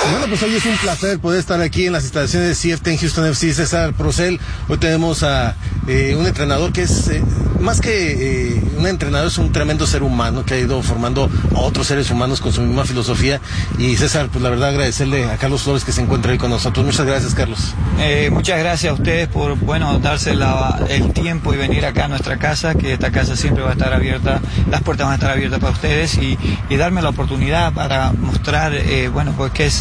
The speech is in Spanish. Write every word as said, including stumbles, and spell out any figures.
Bueno, pues hoy es un placer poder estar aquí en las instalaciones de C F T en Houston F C, César Procel. Hoy tenemos a eh, un entrenador que es, eh, más que eh, un entrenador, es un tremendo ser humano que ha ido formando a otros seres humanos con su misma filosofía. Y César, pues la verdad agradecerle a Carlos Flores que se encuentra hoy con nosotros. Muchas gracias, Carlos. Eh, muchas gracias a ustedes por, bueno, darse la, el tiempo y venir acá a nuestra casa, que esta casa siempre va a estar abierta, las puertas van a estar abiertas para ustedes y, y darme la oportunidad para mostrar, eh, bueno, pues qué es